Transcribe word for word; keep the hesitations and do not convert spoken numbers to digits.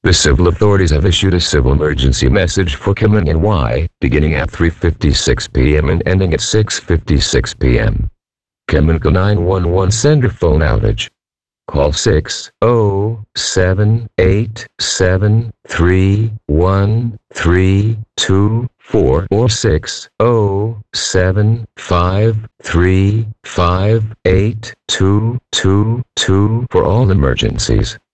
The civil authorities have issued a civil emergency message for Kinmen N Y, beginning at three fifty-six p m and ending at six fifty-six p m Chemical nine one one sender phone outage. Call six zero seven eight seven three one three two four or six zero seven five three five eight two two two for all emergencies.